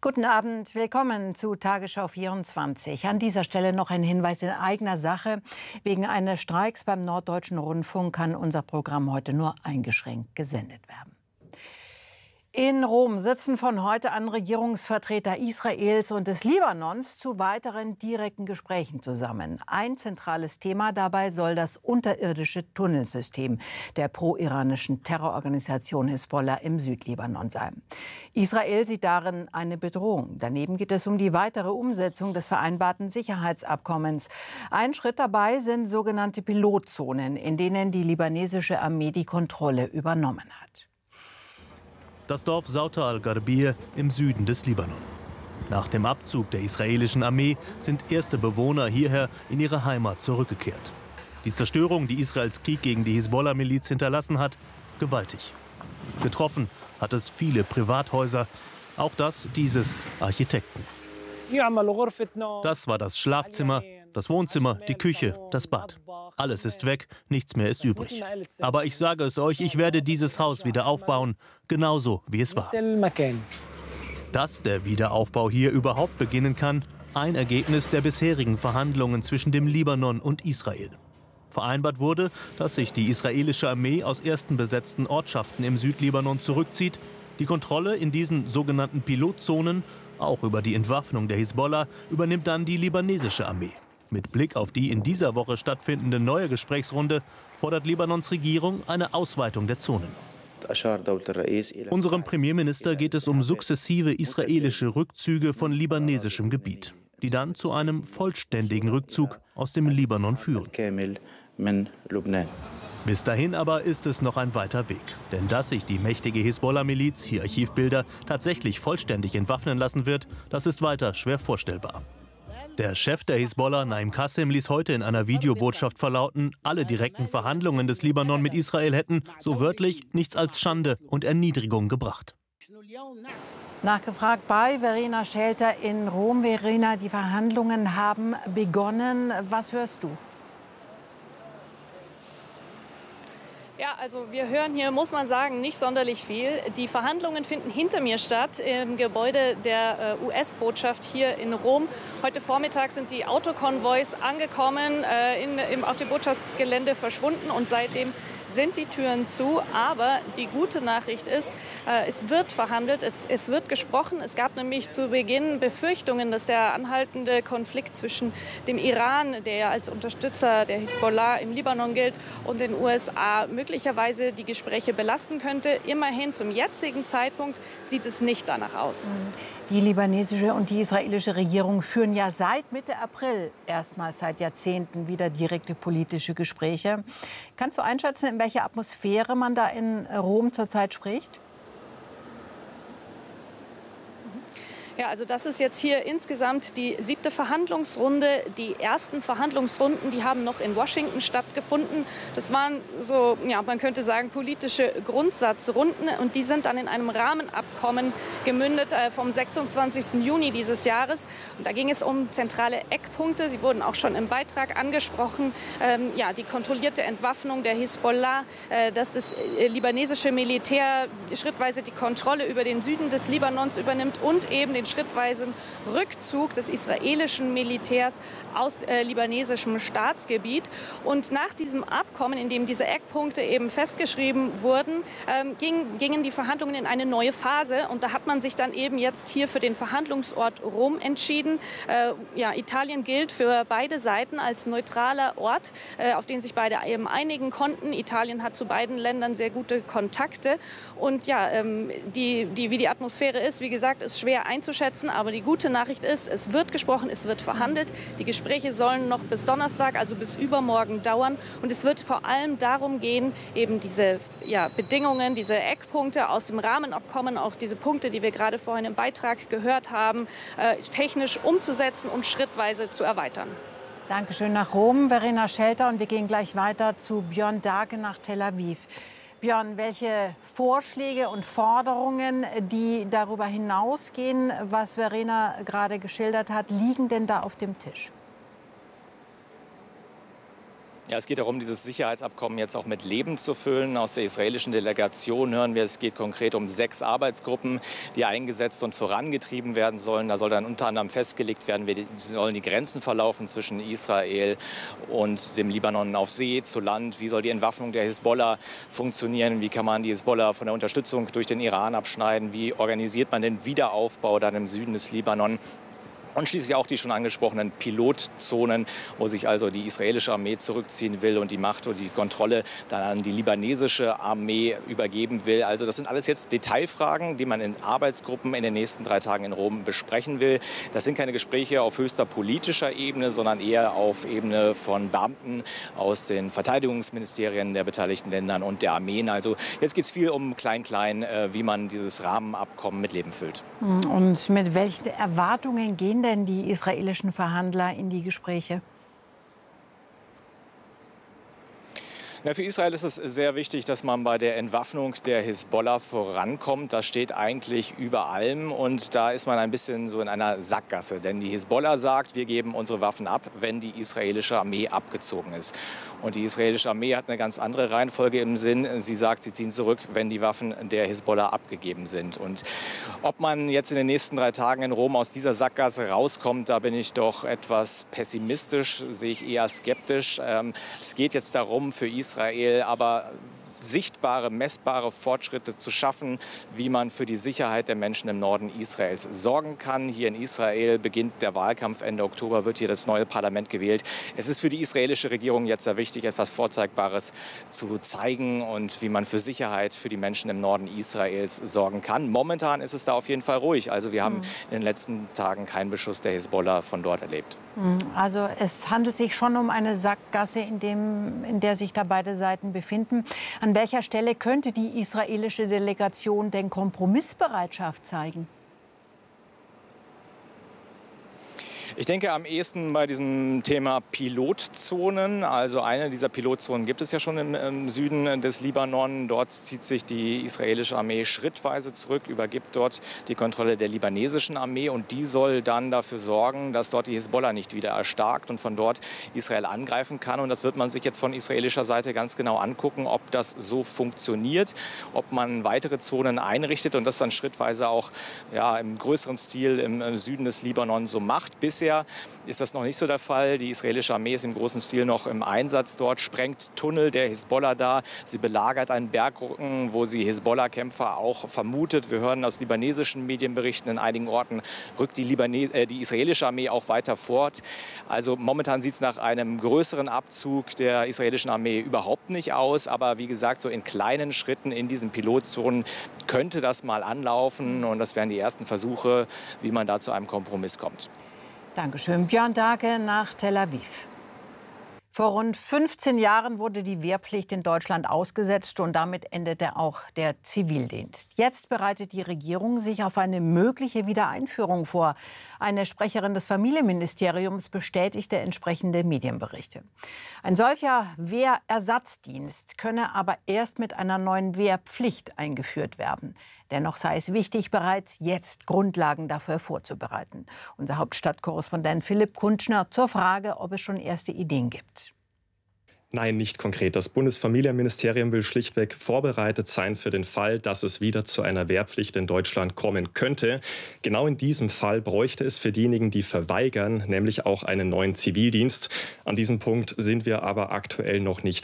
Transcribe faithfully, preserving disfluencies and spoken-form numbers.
Guten Abend, willkommen zu Tagesschau vierundzwanzig. An dieser Stelle noch ein Hinweis in eigener Sache. Wegen eines Streiks beim Norddeutschen Rundfunk kann unser Programm heute nur eingeschränkt gesendet werden. In Rom sitzen von heute an Regierungsvertreter Israels und des Libanons zu weiteren direkten Gesprächen zusammen. Ein zentrales Thema dabei soll das unterirdische Tunnelsystem der pro-iranischen Terrororganisation Hisbollah im Südlibanon sein. Israel sieht darin eine Bedrohung. Daneben geht es um die weitere Umsetzung des vereinbarten Sicherheitsabkommens. Ein Schritt dabei sind sogenannte Pilotzonen, in denen die libanesische Armee die Kontrolle übernommen hat. Das Dorf Sauta al-Gharbir im Süden des Libanon. Nach dem Abzug der israelischen Armee sind erste Bewohner hierher in ihre Heimat zurückgekehrt. Die Zerstörung, die Israels Krieg gegen die Hisbollah-Miliz hinterlassen hat, gewaltig. Getroffen hat es viele Privathäuser, auch das dieses Architekten. Das war das Schlafzimmer, das Wohnzimmer, die Küche, das Bad. Alles ist weg, nichts mehr ist übrig. Aber ich sage es euch, ich werde dieses Haus wieder aufbauen, genauso wie es war. Dass der Wiederaufbau hier überhaupt beginnen kann, ein Ergebnis der bisherigen Verhandlungen zwischen dem Libanon und Israel. Vereinbart wurde, dass sich die israelische Armee aus ersten besetzten Ortschaften im Südlibanon zurückzieht. Die Kontrolle in diesen sogenannten Pilotzonen, auch über die Entwaffnung der Hisbollah, übernimmt dann die libanesische Armee. Mit Blick auf die in dieser Woche stattfindende neue Gesprächsrunde fordert Libanons Regierung eine Ausweitung der Zonen. Unserem Premierminister geht es um sukzessive israelische Rückzüge von libanesischem Gebiet, die dann zu einem vollständigen Rückzug aus dem Libanon führen. Bis dahin aber ist es noch ein weiter Weg. Denn dass sich die mächtige Hisbollah-Miliz, hier Archivbilder, tatsächlich vollständig entwaffnen lassen wird, das ist weiter schwer vorstellbar. Der Chef der Hisbollah, Naim Qasem, ließ heute in einer Videobotschaft verlauten, alle direkten Verhandlungen des Libanon mit Israel hätten, so wörtlich, nichts als Schande und Erniedrigung gebracht. Nachgefragt bei Verena Schelter in Rom. Verena, die Verhandlungen haben begonnen. Was hörst du? Ja, also wir hören hier, muss man sagen, nicht sonderlich viel. Die Verhandlungen finden hinter mir statt, im Gebäude der U S-Botschaft hier in Rom. Heute Vormittag sind die Autokonvois angekommen, äh, in, im, auf dem Botschaftsgelände verschwunden und seitdem sind die Türen zu. Aber die gute Nachricht ist, äh, es wird verhandelt, es, es wird gesprochen. Es gab nämlich zu Beginn Befürchtungen, dass der anhaltende Konflikt zwischen dem Iran, der ja als Unterstützer der Hisbollah im Libanon gilt, und den U S A möglicherweise die Gespräche belasten könnte. Immerhin zum jetzigen Zeitpunkt sieht es nicht danach aus. Die libanesische und die israelische Regierung führen ja seit Mitte April erstmals seit Jahrzehnten wieder direkte politische Gespräche. Kannst du einschätzen, in welcher Atmosphäre man da in Rom zurzeit spricht? Ja, also das ist jetzt hier insgesamt die siebte Verhandlungsrunde. Die ersten Verhandlungsrunden, die haben noch in Washington stattgefunden. Das waren so, ja, man könnte sagen, politische Grundsatzrunden. Und die sind dann in einem Rahmenabkommen gemündet äh, vom sechsundzwanzigsten Juni dieses Jahres. Und da ging es um zentrale Eckpunkte. Sie wurden auch schon im Beitrag angesprochen. Ähm, ja, die kontrollierte Entwaffnung der Hisbollah, äh, dass das äh, libanesische Militär schrittweise die Kontrolle über den Süden des Libanons übernimmt und eben den schrittweisen Rückzug des israelischen Militärs aus äh, libanesischem Staatsgebiet. Und nach diesem Abkommen, in dem diese Eckpunkte eben festgeschrieben wurden, ähm, ging, gingen die Verhandlungen in eine neue Phase. Und da hat man sich dann eben jetzt hier für den Verhandlungsort Rom entschieden. Äh, ja, Italien gilt für beide Seiten als neutraler Ort, äh, auf den sich beide eben einigen konnten. Italien hat zu beiden Ländern sehr gute Kontakte. Und ja, ähm, die, die, wie die Atmosphäre ist, wie gesagt, ist schwer einzuschätzen. Aber die gute Nachricht ist, es wird gesprochen, es wird verhandelt. Die Gespräche sollen noch bis Donnerstag, also bis übermorgen dauern. Und es wird vor allem darum gehen, eben diese ja, Bedingungen, diese Eckpunkte aus dem Rahmenabkommen, auch diese Punkte, die wir gerade vorhin im Beitrag gehört haben, äh, technisch umzusetzen und schrittweise zu erweitern. Dankeschön nach Rom, Verena Schelter. Und wir gehen gleich weiter zu Björn Dake nach Tel Aviv. Björn, welche Vorschläge und Forderungen, die darüber hinausgehen, was Verena gerade geschildert hat, liegen denn da auf dem Tisch? Ja, es geht darum, dieses Sicherheitsabkommen jetzt auch mit Leben zu füllen. Aus der israelischen Delegation hören wir, es geht konkret um sechs Arbeitsgruppen, die eingesetzt und vorangetrieben werden sollen. Da soll dann unter anderem festgelegt werden, wie sollen die Grenzen verlaufen zwischen Israel und dem Libanon auf See, zu Land. Wie soll die Entwaffnung der Hisbollah funktionieren? Wie kann man die Hisbollah von der Unterstützung durch den Iran abschneiden? Wie organisiert man den Wiederaufbau dann im Süden des Libanon? Und schließlich auch die schon angesprochenen Pilotzonen, wo sich also die israelische Armee zurückziehen will und die Macht und die Kontrolle dann an die libanesische Armee übergeben will. Also das sind alles jetzt Detailfragen, die man in Arbeitsgruppen in den nächsten drei Tagen in Rom besprechen will. Das sind keine Gespräche auf höchster politischer Ebene, sondern eher auf Ebene von Beamten aus den Verteidigungsministerien der beteiligten Ländern und der Armeen. Also jetzt geht es viel um Klein-Klein, wie man dieses Rahmenabkommen mit Leben füllt. Und mit welchen Erwartungen gehen denn die israelischen Verhandler in die Gespräche? Ja, für Israel ist es sehr wichtig, dass man bei der Entwaffnung der Hisbollah vorankommt. Das steht eigentlich über allem und da ist man ein bisschen so in einer Sackgasse. Denn die Hisbollah sagt, wir geben unsere Waffen ab, wenn die israelische Armee abgezogen ist. Und die israelische Armee hat eine ganz andere Reihenfolge im Sinn. Sie sagt, sie ziehen zurück, wenn die Waffen der Hisbollah abgegeben sind. Und ob man jetzt in den nächsten drei Tagen in Rom aus dieser Sackgasse rauskommt, da bin ich doch etwas pessimistisch, sehe ich eher skeptisch. Ähm, es geht jetzt darum, für Israel Israel, aber sichtbare, messbare Fortschritte zu schaffen, wie man für die Sicherheit der Menschen im Norden Israels sorgen kann. Hier in Israel beginnt der Wahlkampf. Ende Oktober wird hier das neue Parlament gewählt. Es ist für die israelische Regierung jetzt sehr wichtig, etwas Vorzeigbares zu zeigen und wie man für Sicherheit für die Menschen im Norden Israels sorgen kann. Momentan ist es da auf jeden Fall ruhig. Also wir haben mhm. in den letzten Tagen keinen Beschuss der Hisbollah von dort erlebt. Also es handelt sich schon um eine Sackgasse, in, dem, in der sich da beide Seiten befinden. An welcher Stelle könnte die israelische Delegation denn Kompromissbereitschaft zeigen? Ich denke am ehesten bei diesem Thema Pilotzonen. Also eine dieser Pilotzonen gibt es ja schon im, im Süden des Libanon. Dort zieht sich die israelische Armee schrittweise zurück, übergibt dort die Kontrolle der libanesischen Armee. Und die soll dann dafür sorgen, dass dort die Hisbollah nicht wieder erstarkt und von dort Israel angreifen kann. Und das wird man sich jetzt von israelischer Seite ganz genau angucken, ob das so funktioniert, ob man weitere Zonen einrichtet und das dann schrittweise auch ja, im größeren Stil im, im Süden des Libanon so macht. Bisher ist das noch nicht so der Fall. Die israelische Armee ist im großen Stil noch im Einsatz dort, sprengt Tunnel der Hisbollah da. Sie belagert einen Bergrücken, wo sie Hisbollah-Kämpfer auch vermutet. Wir hören aus libanesischen Medienberichten, in einigen Orten rückt die, Libanes äh, die israelische Armee auch weiter fort. Also momentan sieht es nach einem größeren Abzug der israelischen Armee überhaupt nicht aus. Aber wie gesagt, so in kleinen Schritten in diesen Pilotzonen könnte das mal anlaufen. Und das wären die ersten Versuche, wie man da zu einem Kompromiss kommt. Dankeschön. Björn Dake nach Tel Aviv. Vor rund fünfzehn Jahren wurde die Wehrpflicht in Deutschland ausgesetzt und damit endete auch der Zivildienst. Jetzt bereitet die Regierung sich auf eine mögliche Wiedereinführung vor. Eine Sprecherin des Familienministeriums bestätigte entsprechende Medienberichte. Ein solcher Wehrersatzdienst könne aber erst mit einer neuen Wehrpflicht eingeführt werden. Dennoch sei es wichtig, bereits jetzt Grundlagen dafür vorzubereiten. Unser Hauptstadtkorrespondent Philipp Kutschner zur Frage, ob es schon erste Ideen gibt. Nein, nicht konkret. Das Bundesfamilienministerium will schlichtweg vorbereitet sein für den Fall, dass es wieder zu einer Wehrpflicht in Deutschland kommen könnte. Genau in diesem Fall bräuchte es für diejenigen, die verweigern, nämlich auch einen neuen Zivildienst. An diesem Punkt sind wir aber aktuell noch nicht